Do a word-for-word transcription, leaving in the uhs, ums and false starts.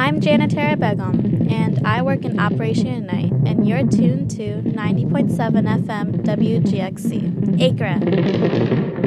I'm Janitara Begum, and I work in Operation Unite, and you're tuned to ninety point seven F M W G X C, Acre.